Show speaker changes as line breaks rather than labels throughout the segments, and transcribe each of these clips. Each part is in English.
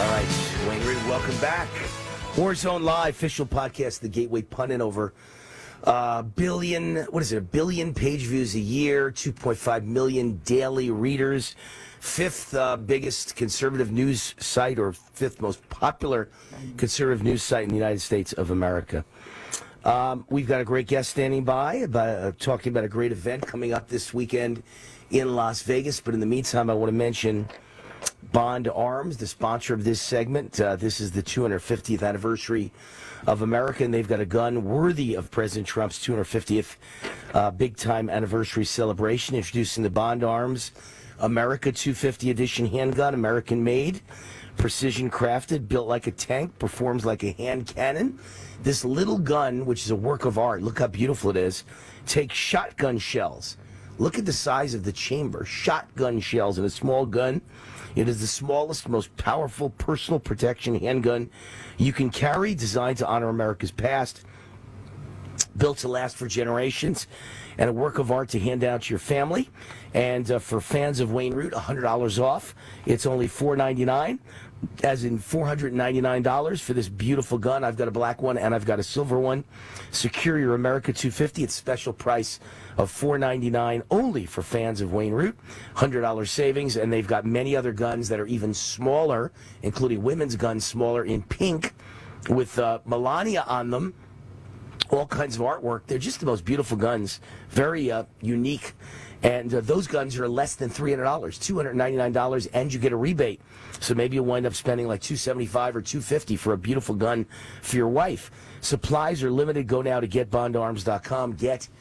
All right, Wayne Root, welcome back. Warzone Live, official podcast, the Gateway, punting over a billion page views a year, 2.5 million daily readers, fifth biggest conservative news site, or fifth most popular conservative news site in the United States of America. We've got a great guest standing by, talking about a great event coming up this weekend in Las Vegas. But in the meantime, I want to mention Bond Arms, the sponsor of this segment. This is the 250th anniversary of America, and they've got a gun worthy of President Trump's 250th big-time anniversary celebration, introducing the Bond Arms America 250 edition handgun, American-made, precision-crafted, built like a tank, performs like a hand cannon. This little gun, which is a work of art, look how beautiful it is, takes shotgun shells. Look at the size of the chamber. Shotgun shells in a small gun. It is the smallest, most powerful personal protection handgun you can carry, designed to honor America's past, built to last for generations, and a work of art to hand out to your family. And for fans of Wayne Root, $100 off. It's only $499, as in $499 for this beautiful gun. I've got a black one and I've got a silver one. Secure your America 250. It's special price of $499 only for fans of Wayne Root. $100 savings, and they've got many other guns that are even smaller, including women's guns, smaller in pink with Melania on them. All kinds of artwork. They're just the most beautiful guns. Very unique. And those guns are less than $300, $299, and you get a rebate. So maybe you'll wind up spending like $275 or $250 for a beautiful gun for your wife. Supplies are limited. Go now to getbondarms.com.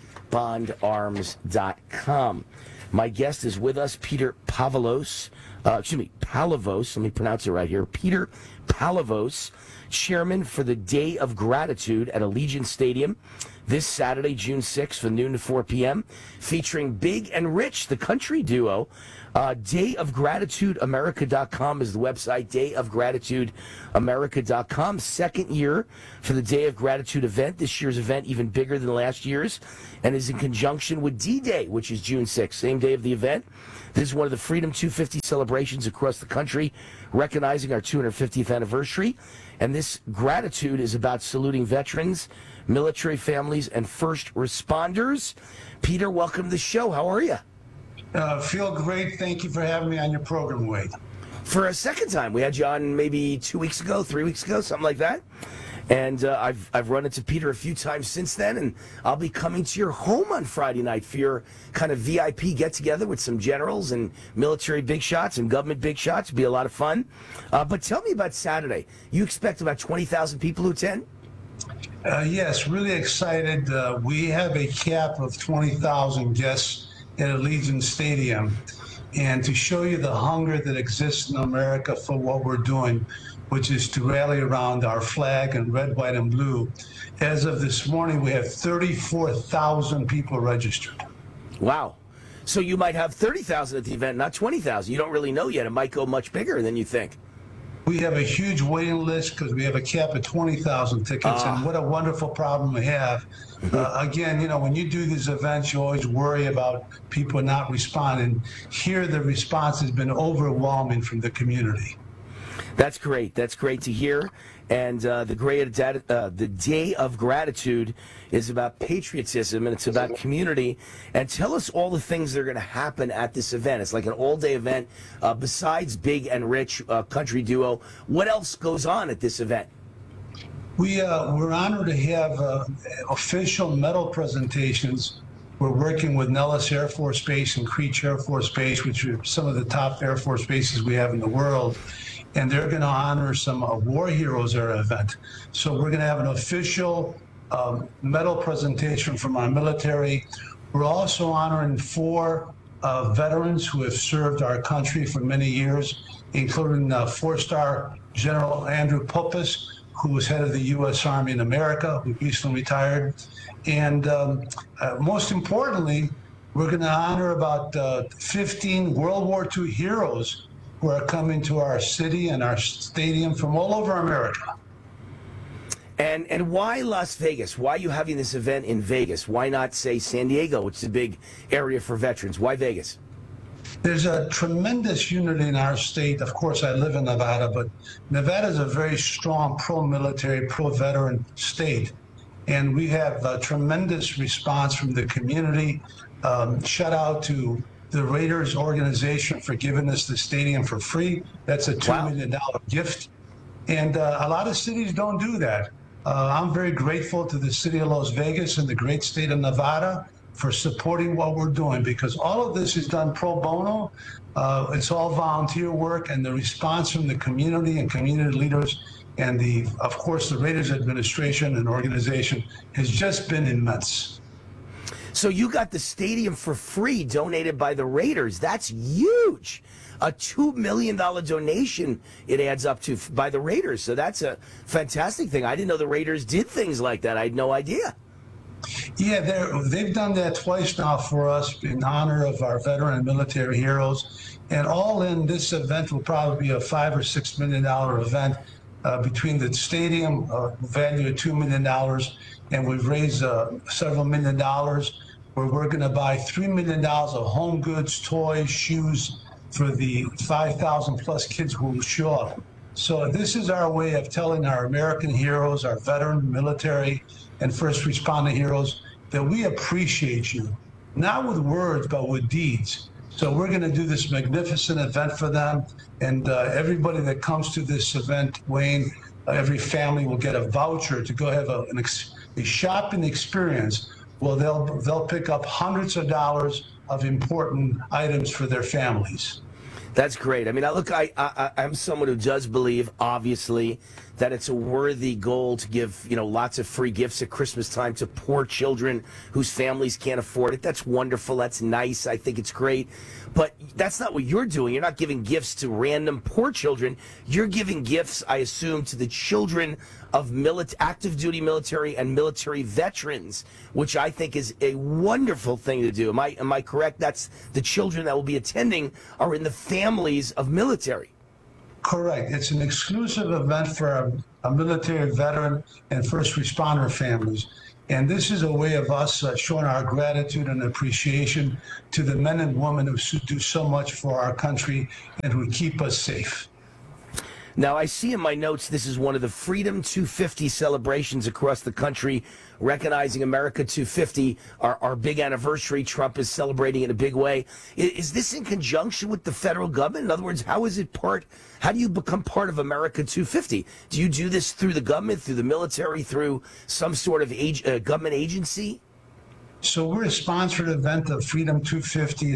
Getbondarms.com. My guest is with us, Peter Palavos. Let me pronounce it right here. Peter Palavos, chairman for the Day of Gratitude at Allegiant Stadium this Saturday, June 6th, from noon to 4 p.m., featuring Big and Rich, the country duo. DayofGratitudeAmerica.com is the website, DayofGratitudeAmerica.com. Second year for the Day of Gratitude event. This year's event even bigger than last year's, and is in conjunction with D-Day, which is June 6th, same day of the event. This is one of the Freedom 250 celebrations across the country, recognizing our 250th anniversary. And this gratitude is about saluting veterans, military families, and first responders. Peter, welcome to the show. How are you?
Feel great. Thank you for having me on your program, Wade.
For a second time. We had you on maybe 2 weeks ago, 3 weeks ago, something like that. And I've run into Peter a few times since then, and I'll be coming to your home on Friday night for your kind of VIP get-together with some generals and military big shots and government big shots. It'll be a lot of fun. But tell me about Saturday. You expect about 20,000 people to attend?
Yes, really excited. We have a cap of 20,000 guests at Allegiant Stadium. And to show you the hunger that exists in America for what we're doing, which is to rally around our flag in red, white, and blue. As of this morning, we have 34,000 people registered.
Wow. So you might have 30,000 at the event, not 20,000. You don't really know yet. It might go much bigger than you think.
We have a huge waiting list because we have a cap of 20,000 tickets, and what a wonderful problem we have. Again, when you do these events, you always worry about people not responding. Here, the response has been overwhelming from the community.
That's great. That's great to hear. And the Day of Gratitude is about patriotism, and it's about community. And tell us all the things that are going to happen at this event. It's like an all-day event. Besides Big and Rich, country duo, what else goes on at this event?
We're honored to have official medal presentations. We're working with Nellis Air Force Base and Creech Air Force Base, which are some of the top Air Force bases we have in the world. And they're going to honor some war heroes at our event. So we're going to have an official medal presentation from our military. We're also honoring 4 veterans who have served our country for many years, including 4-star General Andrew Poppas, who was head of the U.S. Army in America, who recently retired. And most importantly, we're going to honor about 15 World War II heroes who are coming to our city and our stadium from all over America.
And why Las Vegas? Why are you having this event in Vegas? Why not, say, San Diego, which is a big area for veterans? Why Vegas?
There's a tremendous unity in our state. Of course, I live in Nevada, but Nevada is a very strong pro-military, pro-veteran state. And we have a tremendous response from the community. Shout out to the Raiders organization for giving us the stadium for free. That's a $2 million gift. And a lot of cities don't do that. I'm very grateful to the city of Las Vegas and the great state of Nevada for supporting what we're doing, because all of this is done pro bono. It's all volunteer work, and the response from the community and community leaders and of course, the Raiders administration and organization has just been immense.
So you got the stadium for free donated by the Raiders. That's huge. A $2 million donation it adds up to by the Raiders. So that's a fantastic thing. I didn't know the Raiders did things like that. I had no idea.
Yeah, they've done that twice now for us in honor of our veteran and military heroes. And all in, this event will probably be a $5 or $6 million event between the stadium, value of $2 million, and we've raised several $1 million where we're going to buy $3 million of home goods, toys, shoes for the 5,000 plus kids who will show up. So this is our way of telling our American heroes, our veteran, military, and first responder heroes that we appreciate you, not with words, but with deeds. So we're going to do this magnificent event for them. And everybody that comes to this event, Wayne, every family will get a voucher to go have a shopping experience. Well, they'll pick up hundreds of dollars of important items for their families.
That's great. I mean, I'm someone who does believe, obviously, that it's a worthy goal to give, lots of free gifts at Christmas time to poor children whose families can't afford it. That's wonderful. That's nice. I think it's great. But that's not what you're doing. You're not giving gifts to random poor children. You're giving gifts, I assume, to the children of active duty military and military veterans, which I think is a wonderful thing to do. Am I correct? That's the children that will be attending are in the families of military.
Correct. It's an exclusive event for a military veteran and first responder families. And this is a way of us showing our gratitude and appreciation to the men and women who do so much for our country and who keep us safe.
Now, I see in my notes this is one of the Freedom 250 celebrations across the country, recognizing America 250, our big anniversary. Trump is celebrating in a big way. Is this in conjunction with the federal government? In other words, how do you become part of America 250? Do you do this through the government, through the military, through some sort of government agency?
So we're a sponsored event of Freedom 250.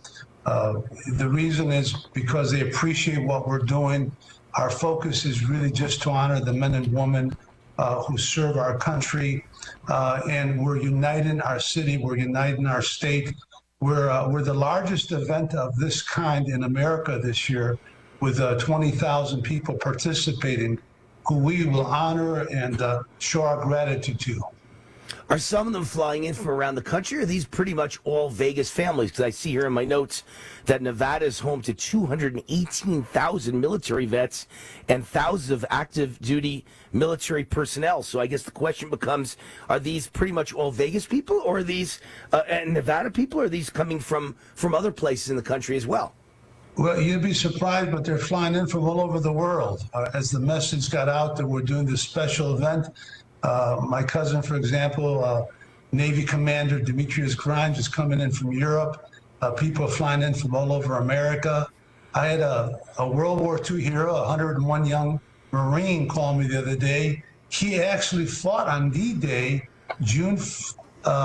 The reason is because they appreciate what we're doing. Our focus is really just to honor the men and women who serve our country, and we're uniting our city, we're uniting our state. We're the largest event of this kind in America this year, with 20,000 people participating, who we will honor and show our gratitude to.
Are some of them flying in from around the country, or are these pretty much all Vegas families? Because I see here in my notes that Nevada is home to 218,000 military vets and thousands of active duty military personnel. So I guess the question becomes, are these pretty much all Vegas people, or are these and Nevada people, or are these coming from other places in the country as well?
Well, you'd be surprised, but they're flying in from all over the world. As the message got out that we're doing this special event, my cousin, for example, Navy Commander Demetrius Grimes is coming in from Europe. People are flying in from all over America. I had a World War II hero, a 101 young Marine, call me the other day. He actually fought on D-Day, June 6,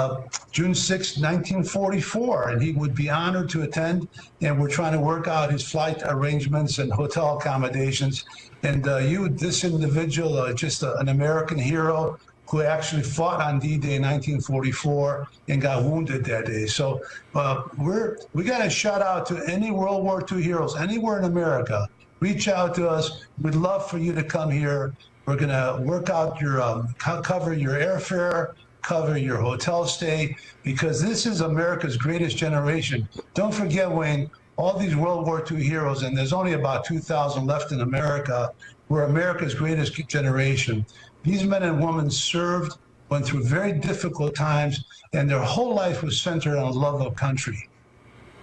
1944, and he would be honored to attend. And we're trying to work out his flight arrangements and hotel accommodations. And this individual, just an American hero who actually fought on D-Day 1944 and got wounded that day. So we got a shout out to any World War II heroes anywhere in America. Reach out to us. We'd love for you to come here. We're going to work out cover your airfare, cover your hotel stay, because this is America's greatest generation. Don't forget, Wayne, all these World War II heroes, and there's only about 2,000 left in America, were America's greatest generation. These men and women served, went through very difficult times, and their whole life was centered on love of country.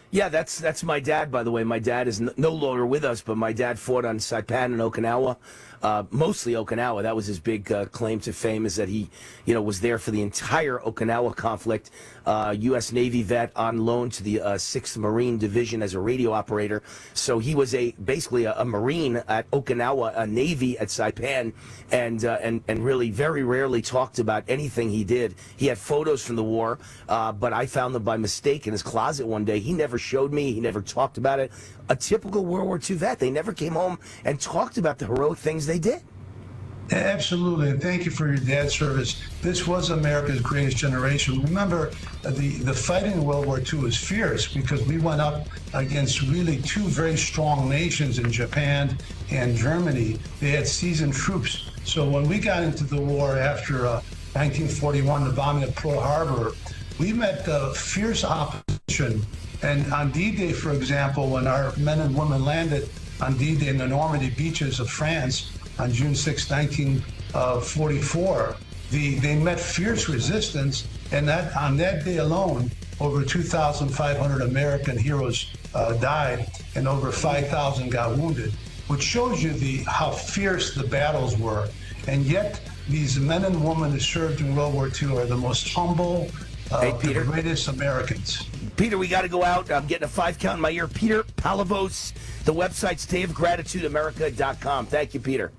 Yeah, that's my dad, by the way. My dad is no longer with us, but my dad fought on Saipan and Okinawa, mostly Okinawa. That was his big claim to fame, is that he, was there for the entire Okinawa conflict. U.S. Navy vet on loan to the 6th Marine Division as a radio operator. So he was basically a Marine at Okinawa, a Navy at Saipan, and really very rarely talked about anything he did. He had photos from the war, but I found them by mistake in his closet one day. He never showed me. He never talked about it. A typical World War II vet. They never came home and talked about the heroic things they did.
Absolutely, and thank you for your dad's service. This was America's greatest generation. Remember, the fighting in World War II was fierce because we went up against really two very strong nations in Japan and Germany. They had seasoned troops. So when we got into the war after 1941, the bombing of Pearl Harbor, we met fierce opposition. And on D-Day, for example, when our men and women landed on D-Day in the Normandy beaches of France, on June 6, 1944, they met fierce resistance, and on that day alone, over 2,500 American heroes died, and over 5,000 got wounded, which shows you how fierce the battles were. And yet, these men and women who served in World War II are the most humble, the greatest Americans.
Peter, we got to go out. I'm getting a 5 count in my ear. Peter Palavos, the website's dayofgratitudeamerica.com. Thank you, Peter.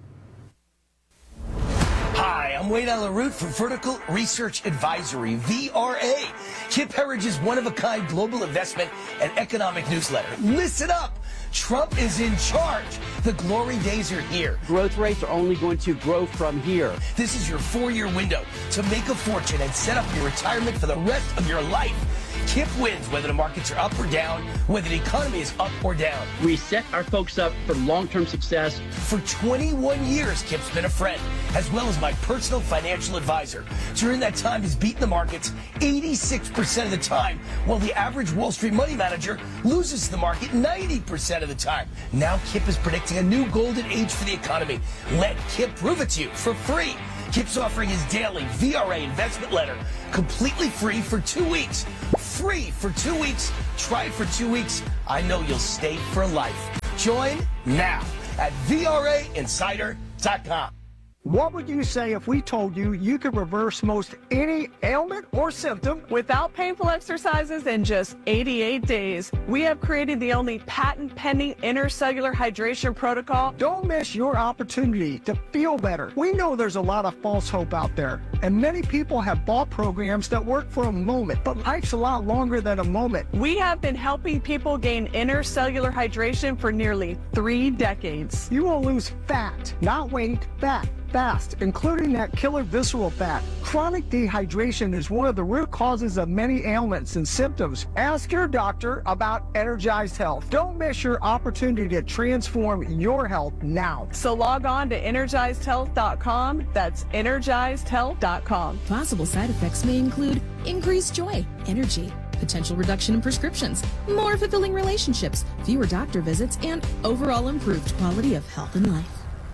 Hi, I'm Wayne Allen Root from Vertical Research Advisory, VRA, Kip Herrige's one-of-a-kind global investment and economic newsletter. Listen up! Trump is in charge. The glory days are here.
Growth rates are only going to grow from here.
This is your 4-year window to make a fortune and set up your retirement for the rest of your life. Kip wins whether the markets are up or down, whether the economy is up or down.
We set our folks up for long-term success.
For 21 years, Kip's been a friend, as well as my personal financial advisor. During that time, he's beaten the markets 86% of the time, while the average Wall Street money manager loses the market 90% of the time. Now Kip is predicting a new golden age for the economy. Let Kip prove it to you for free. Kip's offering his daily VRA investment letter completely free for 2 weeks. Free for 2 weeks. Try it for 2 weeks. I know you'll stay for life. Join now at VRAinsider.com.
What would you say if we told you you could reverse most any ailment or symptom
without painful exercises in just 88 days? We have created the only patent-pending intercellular hydration protocol.
Don't miss your opportunity to feel better. We know there's a lot of false hope out there, and many people have bought programs that work for a moment, but life's a lot longer than a moment.
We have been helping people gain intercellular hydration for nearly 3 decades.
You will lose fat, not weight, fat. Fast, including that killer visceral fat. Chronic dehydration is one of the root causes of many ailments and symptoms. Ask your doctor about Energized Health. Don't miss your opportunity to transform your health now.
So log on to EnergizedHealth.com. That's EnergizedHealth.com.
Possible side effects may include increased joy, energy, potential reduction in prescriptions, more fulfilling relationships, fewer doctor visits, and overall improved quality of health and life.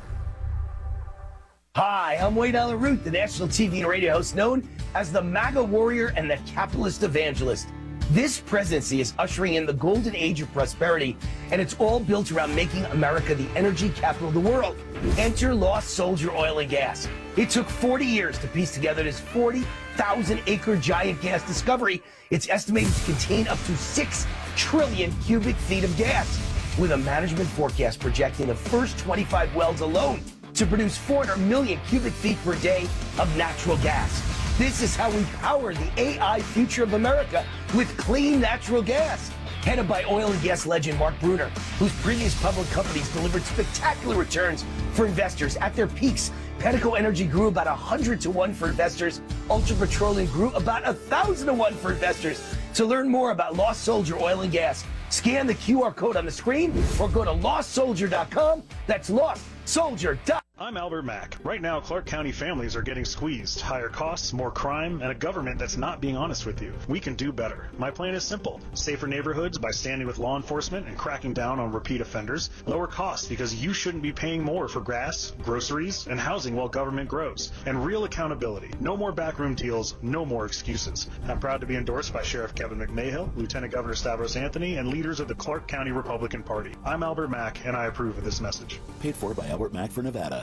Hi, I'm Wayne Allen Root, the national TV and radio host known as the MAGA warrior and the capitalist evangelist. This presidency is ushering in the golden age of prosperity, and it's all built around making America the energy capital of the world. Enter Lost Soldier Oil and Gas. It took 40 years to piece together this 40,000-acre giant gas discovery. It's estimated to contain up to 6 trillion cubic feet of gas, with a management forecast projecting the first 25 wells alone to produce 400 million cubic feet per day of natural gas. This is how we power the AI future of America with clean natural gas. Headed by oil and gas legend Mark Brunner, whose previous public companies delivered spectacular returns for investors. At their peaks, Pentaco Energy grew about 100 to 1 for investors. Ultra Petroleum grew about 1,000 to 1 for investors. To learn more about Lost Soldier Oil and Gas, scan the QR code on the screen or go to lostsoldier.com. That's lostsoldier.com.
I'm Albert Mack. Right now, Clark County families are getting squeezed. Higher costs, more crime, and a government that's not being honest with you. We can do better. My plan is simple. Safer neighborhoods by standing with law enforcement and cracking down on repeat offenders. Lower costs because you shouldn't be paying more for gas, groceries, and housing while government grows. And real accountability. No more backroom deals, no more excuses. I'm proud to be endorsed by Sheriff Kevin McMahill, Lieutenant Governor Stavros Anthony, and leaders of the Clark County Republican Party. I'm Albert Mack, and I approve of this message.
Paid for by Albert Mack for Nevada.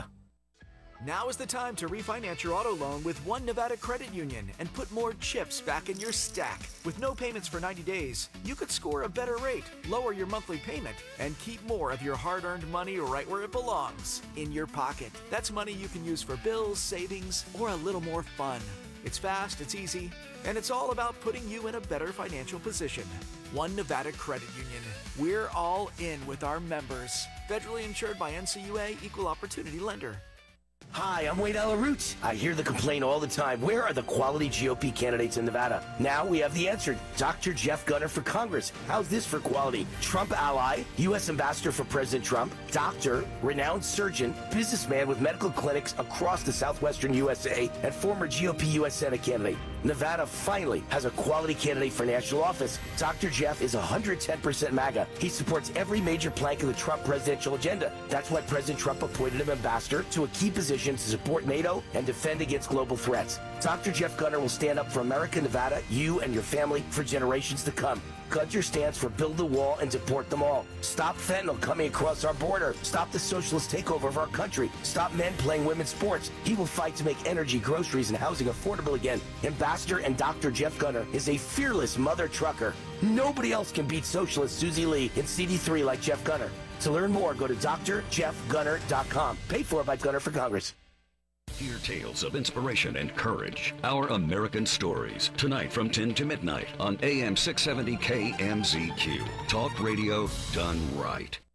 Now is the time to refinance your auto loan with One Nevada Credit Union and put more chips back in your stack. With no payments for 90 days, you could score a better rate, lower your monthly payment, and keep more of your hard-earned money right where it belongs, in your pocket. That's money you can use for bills, savings, or a little more fun. It's fast, it's easy, and it's all about putting you in a better financial position. One Nevada Credit Union. We're all in with our members. Federally insured by NCUA, Equal Opportunity Lender.
Hi, I'm Wade Alaroot. I hear the complaint all the time. Where are the quality GOP candidates in Nevada? Now we have the answer. Dr. Jeff Gunter for Congress. How's this for quality? Trump ally, U.S. Ambassador for President Trump, doctor, renowned surgeon, businessman with medical clinics across the southwestern USA, and former GOP U.S. Senate candidate. Nevada finally has a quality candidate for national office. Dr. Jeff is 110% MAGA. He supports every major plank of the Trump presidential agenda. That's why President Trump appointed him ambassador to a key position to support NATO and defend against global threats. Dr. Jeff Gunter will stand up for America, Nevada, you and your family for generations to come. Gunter stands for build the wall and deport them all. Stop fentanyl coming across our border. Stop the socialist takeover of our country. Stop men playing women's sports. He will fight to make energy, groceries, and housing affordable again. Ambassador and Dr. Jeff Gunter is a fearless mother trucker. Nobody else can beat socialist Susie Lee in CD3 like Jeff Gunter. To learn more, go to drjeffgunter.com. Paid for by Gunter for Congress.
Hear tales of inspiration and courage. Our American Stories. Tonight from 10 to midnight on AM 670 KMZQ. Talk radio done right.